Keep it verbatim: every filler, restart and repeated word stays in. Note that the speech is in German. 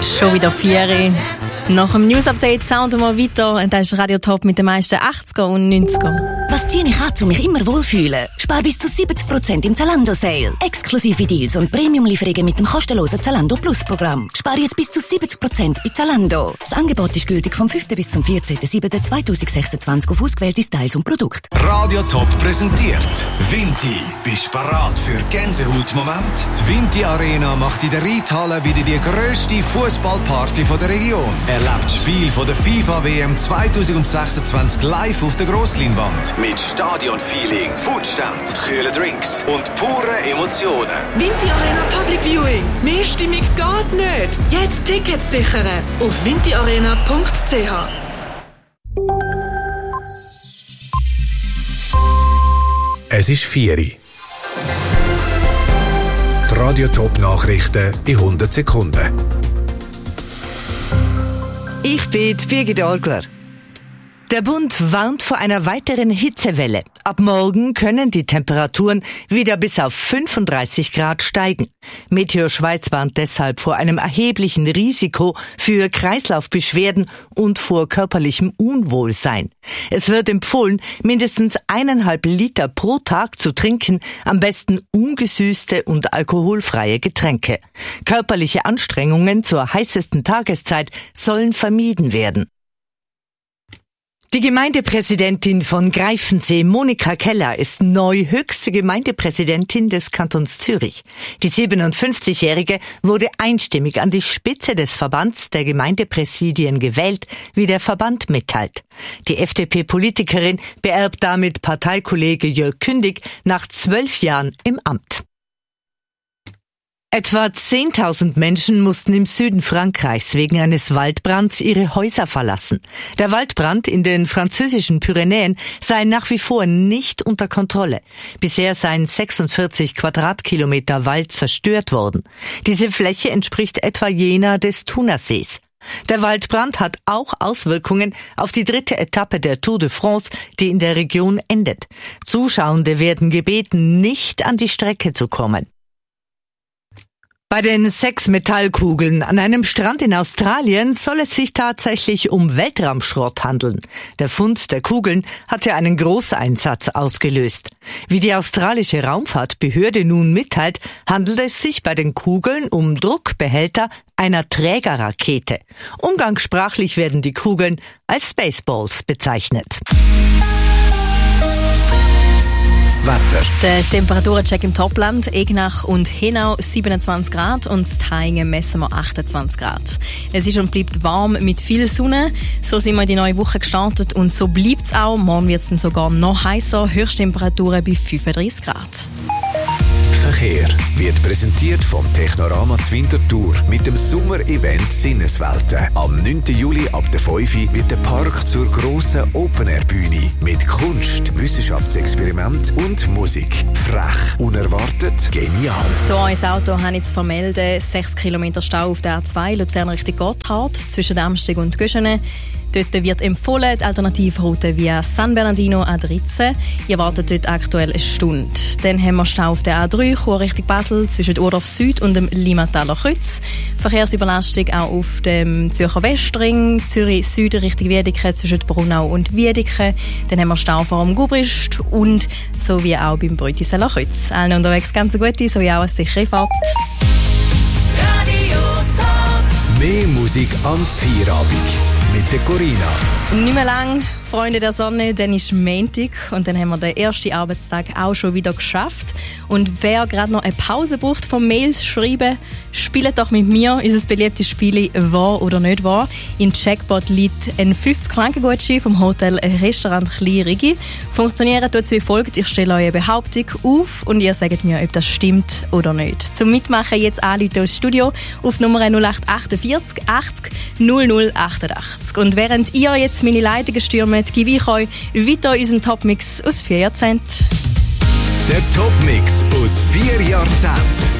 Schon wieder vier. Nach dem News-Update sounden wir weiter. Und das ist Radio Top mit den meisten achtziger und neunziger. Was ziehe ich an, um mich immer wohlfühlen? Spar bis zu siebzig Prozent im Zalando-Sale. Exklusive Deals und Premium-Lieferungen mit dem kostenlosen Zalando Plus-Programm. Spar jetzt bis zu siebzig Prozent bei Zalando. Das Angebot ist gültig vom fünften bis zum vierzehnten siebten zweitausendsechsundzwanzig auf ausgewählte Styles und Produkte. Radio Top präsentiert Vinti. Bist bereit für Gänsehautmoment? Die Vinti Arena macht in der Reithalle wieder die grösste Fußballparty der Region. Erlebt das Spiel von der FIFA W M zwanzig sechsundzwanzig live auf der Grossleinwand. Mit Stadionfeeling, Foodstand, kühlen Drinks und pure Emotionen. Vinti Arena Public Viewing. Mehr Stimmung geht nicht. Jetzt Tickets sichern auf vinti arena punkt c h. Es ist vier Uhr. Die Radio Top Nachrichten in hundert Sekunden. Ich bin Birgit Olgler. Der Bund warnt vor einer weiteren Hitzewelle. Ab morgen können die Temperaturen wieder bis auf fünfunddreißig Grad steigen. Meteo Schweiz warnt deshalb vor einem erheblichen Risiko für Kreislaufbeschwerden und vor körperlichem Unwohlsein. Es wird empfohlen, mindestens eineinhalb Liter pro Tag zu trinken, am besten ungesüßte und alkoholfreie Getränke. Körperliche Anstrengungen zur heißesten Tageszeit sollen vermieden werden. Die Gemeindepräsidentin von Greifensee, Monika Keller, ist neu höchste Gemeindepräsidentin des Kantons Zürich. Die siebenundfünfzigjährige wurde einstimmig an die Spitze des Verbands der Gemeindepräsidien gewählt, wie der Verband mitteilt. Die F D P-Politikerin beerbt damit Parteikollege Jörg Kündig nach zwölf Jahren im Amt. Etwa zehntausend Menschen mussten im Süden Frankreichs wegen eines Waldbrands ihre Häuser verlassen. Der Waldbrand in den französischen Pyrenäen sei nach wie vor nicht unter Kontrolle. Bisher seien sechsundvierzig Quadratkilometer Wald zerstört worden. Diese Fläche entspricht etwa jener des Thunersees. Der Waldbrand hat auch Auswirkungen auf die dritte Etappe der Tour de France, die in der Region endet. Zuschauende werden gebeten, nicht an die Strecke zu kommen. Bei den sechs Metallkugeln an einem Strand in Australien soll es sich tatsächlich um Weltraumschrott handeln. Der Fund der Kugeln hatte einen Großeinsatz ausgelöst. Wie die australische Raumfahrtbehörde nun mitteilt, handelt es sich bei den Kugeln um Druckbehälter einer Trägerrakete. Umgangssprachlich werden die Kugeln als Spaceballs bezeichnet. Wetter. Der Temperaturencheck im Topland, Egnach und Henau siebenundzwanzig Grad und Thaingen messen wir achtundzwanzig Grad. Es ist und bleibt warm mit viel Sonne. So sind wir in die neue Woche gestartet und so bleibt es auch. Morgen wird es dann sogar noch heißer, Höchsttemperaturen bei fünfunddreißig Grad. Verkehr wird präsentiert vom Technorama Winterthur mit dem Sommer-Event Sinneswelten. Am neunten Juli ab der fünf Uhr wird der Park zur grossen Open-Air-Bühne mit Kunst, Wissenschaftsexperiment und Musik. Frech, unerwartet, genial. So ein Auto habe ich zu vermelden. sechs Kilometer Stau auf der A zwei Luzern Richtung Gotthard zwischen Amsteg und Göschene. Dort wird empfohlen die Alternativroute via San Bernardino A dreizehn. Ihr wartet dort aktuell eine Stunde. Dann haben wir Stau auf der A drei, Chur Richtung Basel, zwischen Urdorf Süd und dem Limmataler Kreuz. Verkehrsüberlastung auch auf dem Zürcher Westring, Zürich Süd Richtung Wiedeke, zwischen Brunau und Wiedeke. Dann haben wir Stau vor dem Gubrist und sowie auch beim Brütiseller Kreuz. Allen unterwegs ganz gute, sowie auch eine sichere Fahrt. Radio Top. Mehr Musik am Feierabend mit der Corinna. Nicht mehr lang, Freunde der Sonne, dann ist Montag und dann haben wir den ersten Arbeitstag auch schon wieder geschafft. Und wer gerade noch eine Pause braucht vom Mails schreiben, spielt doch mit mir unser beliebtes Spiel «Wahr oder nicht wahr». Im Jackpot liegt ein fünfzig Franken Gutschein vom Hotel Restaurant Klein Rigi. Funktionieren tut es wie folgt: Ich stelle euch eine Behauptung auf und ihr sagt mir, ob das stimmt oder nicht. Zum Mitmachen jetzt anrufen aus Studio auf Nummer null acht achtundvierzig achtzig null null achtundachtzig. Und während ihr jetzt meine Leitungen stürmt, gebe ich euch weiter unseren Topmix aus vier Jahrzehnten. Der Topmix aus vier Jahrzehnten.